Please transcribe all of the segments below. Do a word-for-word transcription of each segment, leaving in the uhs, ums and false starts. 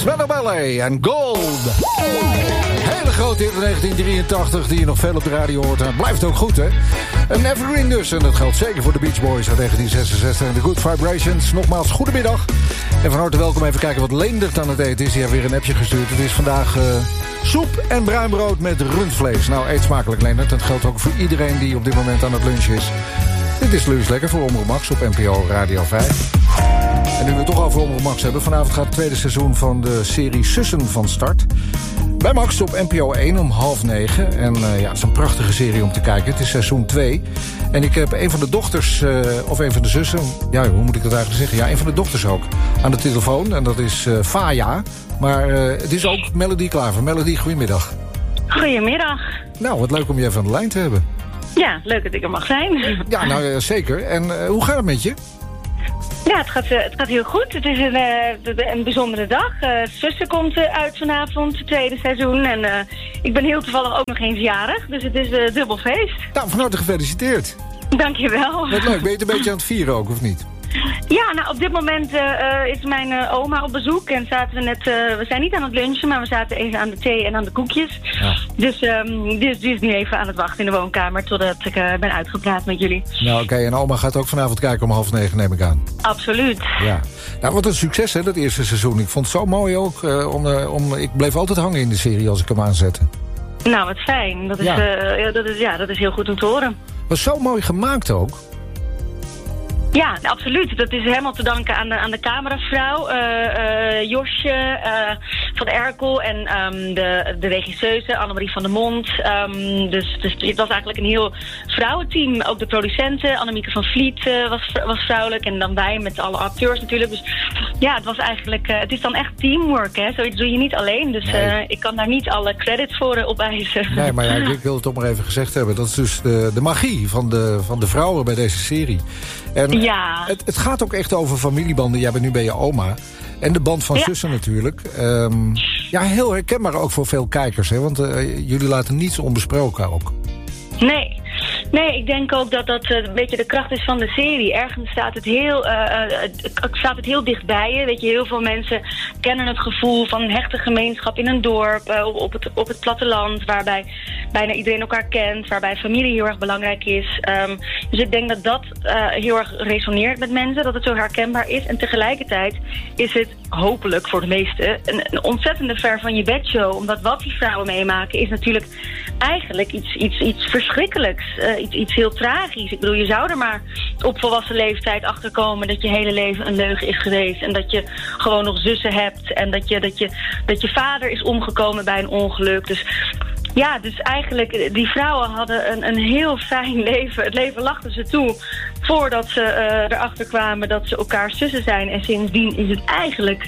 Smello Ballet en Gold. Hele grote hit in negentien drieëntachtig die je nog veel op de radio hoort. En het blijft ook goed, hè? Een evergreen dus. En dat geldt zeker voor de Beach Boys uit negentien zesenzestig en de Good Vibrations. Nogmaals, goedemiddag. En van harte welkom. Even kijken wat Leendert aan het eten is. Die heeft weer een appje gestuurd. Het is vandaag uh, soep en bruin brood met rundvlees. Nou, eet smakelijk, Leendert. Dat geldt ook voor iedereen die op dit moment aan het lunchen is. Dit is Lunch Lekker voor Omroep Max op N P O Radio vijf. En nu we het toch over Omroep Max hebben. Vanavond gaat het tweede seizoen van de serie Sussen van start. Bij Max op N P O één om half negen. En uh, ja, het is een prachtige serie om te kijken. Het is seizoen twee. En ik heb een van de dochters, uh, of een van de zussen... Ja, hoe moet ik dat eigenlijk zeggen? Ja, een van de dochters ook. Aan de telefoon. En dat is uh, Faya. Maar uh, het is ook Melody Klaver. Melody, goedemiddag. Goedemiddag. Nou, wat leuk om je even aan de lijn te hebben. Ja, leuk dat ik er mag zijn. Ja, nou uh, zeker. En uh, hoe gaat het met je? Ja, het gaat, uh, het gaat heel goed. Het is een, uh, een bijzondere dag. Uh, Zussen komt uh, uit vanavond, het tweede seizoen. En uh, ik ben heel toevallig ook nog eens jarig. Dus het is uh, dubbel feest. Nou, van harte gefeliciteerd. Dankjewel. Wat leuk. Ben je het een beetje aan het vieren ook, of niet? Ja, nou op dit moment uh, is mijn uh, oma op bezoek en zaten we net, uh, we zijn niet aan het lunchen, maar we zaten even aan de thee en aan de koekjes. Ja. Dus um, die, is, die is nu even aan het wachten in de woonkamer totdat ik uh, ben uitgepraat met jullie. Nou oké, okay, en oma gaat ook vanavond kijken om half negen, neem ik aan. Absoluut. Ja. Nou, wat een succes hè, dat eerste seizoen. Ik vond het zo mooi ook, uh, om, uh, om, ik bleef altijd hangen in de serie als ik hem aanzette. Nou, wat fijn. Dat is, ja. Uh, dat is, ja, dat is heel goed om te horen. Was zo mooi gemaakt ook. Ja, absoluut. Dat is helemaal te danken aan de, aan de cameravrouw, uh, uh, Josje uh, van Erkel en um, de, de regisseuse Annemarie van der Mond. Um, dus, dus het was eigenlijk een heel vrouwenteam. Ook de producenten, Annemieke van Vliet uh, was, was vrouwelijk en dan wij met alle acteurs natuurlijk. Dus ja, het was eigenlijk, uh, het is dan echt teamwork, hè. Zoiets doe je niet alleen. Dus nee. uh, ik kan daar niet alle credits voor uh, opeisen. Nee, maar ja, ik wil het toch maar even gezegd hebben. Dat is dus de, de magie van de, van de vrouwen bij deze serie. En ja. het, het gaat ook echt over familiebanden. Jij bent nu bij je oma. En de band van ja. Zussen natuurlijk. Um, ja, heel herkenbaar ook voor veel kijkers. Hè? Want uh, jullie laten niets onbesproken ook. Nee. Nee, ik denk ook dat dat uh, een beetje de kracht is van de serie. Ergens staat het heel, uh, uh, staat het heel dichtbij je. Weet je, heel veel mensen kennen het gevoel van een hechte gemeenschap in een dorp, uh, op, het, op het platteland, waarbij bijna iedereen elkaar kent, waarbij familie heel erg belangrijk is. Um, dus ik denk dat dat uh, heel erg resoneert met mensen, dat het zo herkenbaar is. En tegelijkertijd is het hopelijk voor de meesten een, een ontzettende ver van je bedshow. Omdat wat die vrouwen meemaken is natuurlijk eigenlijk iets, iets, iets verschrikkelijks. Uh, iets, iets heel tragisch. Ik bedoel, je zou er maar op volwassen leeftijd achterkomen dat je hele leven een leugen is geweest. En dat je gewoon nog zussen hebt. En dat je, dat je, dat je vader is omgekomen bij een ongeluk. Dus ja, dus eigenlijk, die vrouwen hadden een, een heel fijn leven. Het leven lachte ze toe voordat ze uh, erachter kwamen dat ze elkaar zussen zijn. En sindsdien is het eigenlijk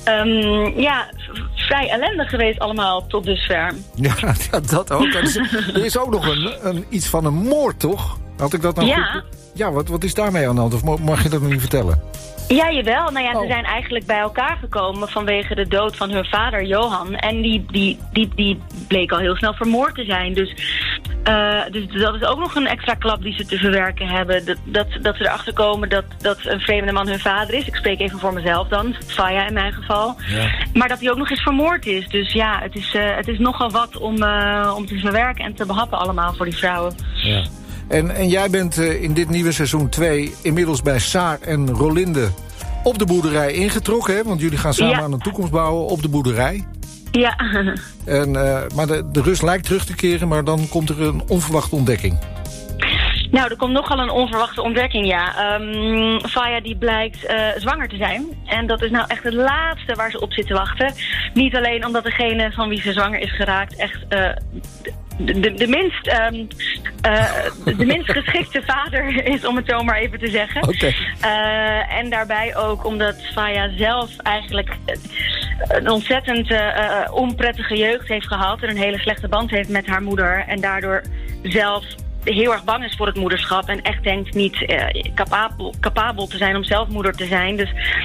Um, ja, vrij ellendig geweest allemaal tot dusver. Ja, dat ook. Er is, er is ook nog een, een, iets van een moord, toch? Had ik dat nou ja. goed? Ja, wat, wat is daarmee aan de hand? Of mag je dat nog niet vertellen? Ja, jawel. Nou ja, oh. ze zijn eigenlijk bij elkaar gekomen vanwege de dood van hun vader, Johan. En die, die, die, die bleek al heel snel vermoord te zijn. Dus, uh, dus dat is ook nog een extra klap die ze te verwerken hebben. Dat, dat, dat ze erachter komen dat, dat een vreemde man hun vader is. Ik spreek even voor mezelf dan, Faya in mijn geval. Ja. Maar dat hij ook nog eens vermoord is. Dus ja, het is, uh, het is nogal wat om, uh, om te verwerken en te behappen allemaal voor die vrouwen. Ja. En, en jij bent uh, in dit nieuwe seizoen twee inmiddels bij Saar en Rolinde op de boerderij ingetrokken, hè? Want jullie gaan samen ja. aan een toekomst bouwen op de boerderij. Ja. En, uh, maar de, de rust lijkt terug te keren, maar dan komt er een onverwachte ontdekking. Nou, er komt nogal een onverwachte ontdekking, ja. Um, Faya die blijkt uh, zwanger te zijn. En dat is nou echt het laatste waar ze op zit te wachten. Niet alleen omdat degene van wie ze zwanger is geraakt echt Uh, De, de, de, minst, um, uh, de minst geschikte vader is, om het zo maar even te zeggen. Okay. Uh, en daarbij ook omdat Faya zelf eigenlijk een ontzettend uh, onprettige jeugd heeft gehad en een hele slechte band heeft met haar moeder. En daardoor zelf heel erg bang is voor het moederschap en echt denkt niet uh, capabel, capabel te zijn om zelf moeder te zijn. Dus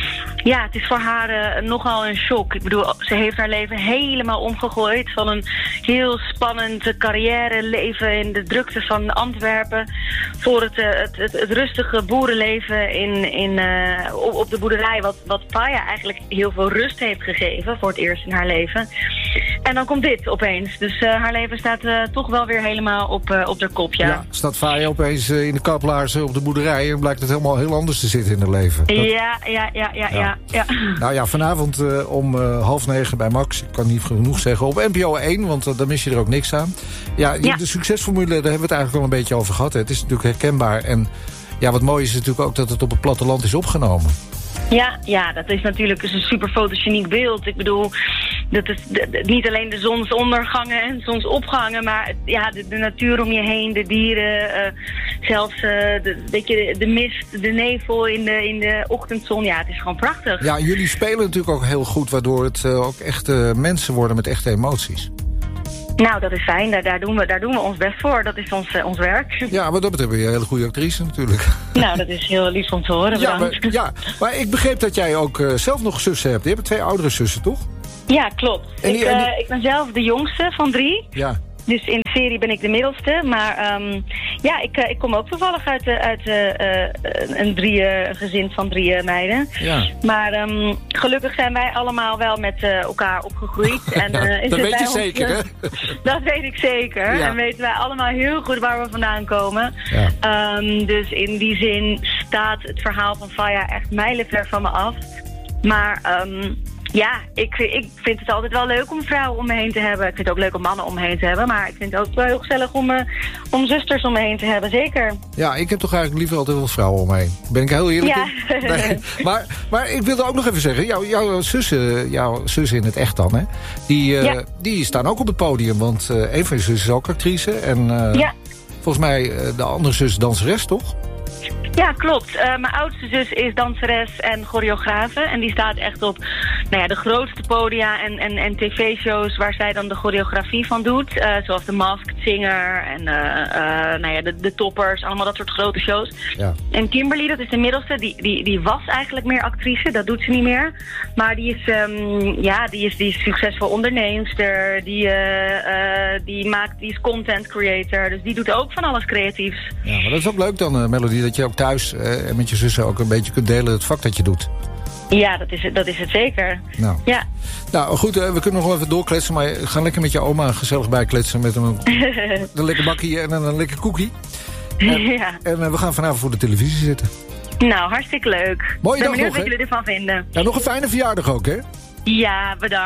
Ja, het is voor haar uh, nogal een shock. Ik bedoel, ze heeft haar leven helemaal omgegooid. Van een heel spannend carrière leven in de drukte van Antwerpen. Voor het, uh, het, het, het rustige boerenleven in, in, uh, op, op de boerderij. Wat, wat Faya eigenlijk heel veel rust heeft gegeven voor het eerst in haar leven. En dan komt dit opeens. Dus uh, haar leven staat uh, toch wel weer helemaal op, uh, op haar kop, ja. Ja, staat Faya opeens uh, in de kaplaarzen op de boerderij en blijkt het helemaal heel anders te zitten in haar leven. Dat... Ja, ja, ja, ja, ja, ja. ja. Nou ja, vanavond uh, om uh, half negen bij Max. Ik kan niet genoeg zeggen. Op N P O één, want uh, daar mis je er ook niks aan. Ja, ja. De succesformule, daar hebben we het eigenlijk al een beetje over gehad. Hè. Het is natuurlijk herkenbaar. En ja, wat mooi is natuurlijk ook dat het op het platteland is opgenomen. Ja, ja, dat is natuurlijk een super fotogeniek beeld. Ik bedoel, dat is de, de, niet alleen de zonsondergangen en zonsopgangen, maar ja, de, de natuur om je heen, de dieren, uh, zelfs uh, de, weet je, de mist, de nevel in de, in de ochtendzon. Ja, het is gewoon prachtig. Ja, jullie spelen natuurlijk ook heel goed, waardoor het uh, ook echte mensen worden met echte emoties. Nou, dat is fijn. Daar, daar, doen we, daar doen we ons best voor. Dat is ons, uh, ons werk. Ja, maar dat betreft ben je een hele goede actrice natuurlijk. Nou, dat is heel lief om te horen. Ja maar, ja, maar ik begreep dat jij ook uh, zelf nog zussen hebt. Je hebt twee oudere zussen, toch? Ja, klopt. Die, ik, uh, die... ik ben zelf de jongste van drie. Ja. Dus in de serie ben ik de middelste. Maar um, ja, ik, uh, ik kom ook toevallig uit, uh, uit uh, uh, een, drie, uh, een gezin van drie uh, meiden. Ja. Maar um, gelukkig zijn wij allemaal wel met uh, elkaar opgegroeid. En, uh, ja, dat weet je zeker, ons, hè? Dat weet ik zeker. Ja. En weten wij allemaal heel goed waar we vandaan komen. Ja. Um, dus in die zin staat het verhaal van Faya echt mijlenver van me af. Maar... Um, Ja, ik, ik vind het altijd wel leuk om vrouwen om me heen te hebben. Ik vind het ook leuk om mannen om me heen te hebben. Maar ik vind het ook wel heel gezellig om, uh, om zusters om me heen te hebben, zeker. Ja, ik heb toch eigenlijk liever altijd wel vrouwen om me heen. Ben ik heel eerlijk ja. in? Nee. Maar, maar ik wilde ook nog even zeggen, jou, jouw zussen, jouw zussen in het echt dan, hè? Die, uh, ja. die staan ook op het podium. Want uh, een van je zussen is ook actrice. En uh, ja. volgens mij uh, de andere zus danseres, toch? Ja, klopt. Uh, mijn oudste zus is danseres en choreografe. En die staat echt op nou ja, de grootste podia en, en, en tv-shows waar zij dan de choreografie van doet. Uh, zoals The Masked Singer en uh, uh, nou ja, de, de Toppers, allemaal dat soort grote shows. Ja. En Kimberly, dat is de middelste, die, die, die was eigenlijk meer actrice. Dat doet ze niet meer. Maar die is, um, ja, die is, die is succesvol onderneemster. Die, uh, uh, die, maakt, die is content creator. Dus die doet ook van alles creatiefs. Ja, maar dat is ook leuk dan, uh, Melody, dat je ook thuis en uh, met je zussen ook een beetje kunt delen het vak dat je doet. Ja, dat is het, dat is het zeker. Nou, ja. nou goed, uh, we kunnen nog wel even doorkletsen, maar ga lekker met je oma gezellig bijkletsen met een, een lekker bakkie en een, een lekker koekie. En, ja. en uh, we gaan vanavond voor de televisie zitten. Nou, hartstikke leuk. Mooie ik ben dag benieuwd nog, wat jullie ervan vinden. Ja, nog een fijne verjaardag ook, hè? Ja, bedankt.